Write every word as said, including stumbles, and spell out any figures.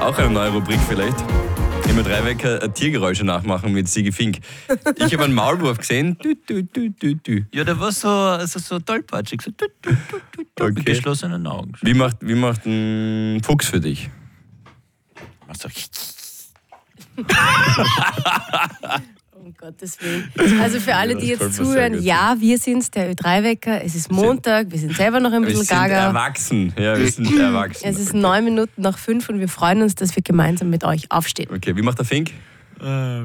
auch eine neue Rubrik vielleicht. Immer drei Wecker Tiergeräusche nachmachen mit Sigi Fink. Ich habe einen Maulwurf gesehen. Du, du, du, du, du. Ja, der war so, also so tollpatschig, so du, du, du, du, du, Okay. mit geschlossenen Augen. Wie macht, wie macht ein Fuchs für dich? Also, Um Gottes Willen. Also für alle, die das jetzt gefällt mir sehr zuhören, gut. ja, wir sind's, der Ö drei Wecker. Es ist Montag, wir sind selber noch ein Wir bisschen sind gaga. erwachsen. Ja, wir sind erwachsen. Es ist Okay. neun Minuten nach fünf und wir freuen uns, dass wir gemeinsam mit euch aufstehen. Okay, wie macht der Fink?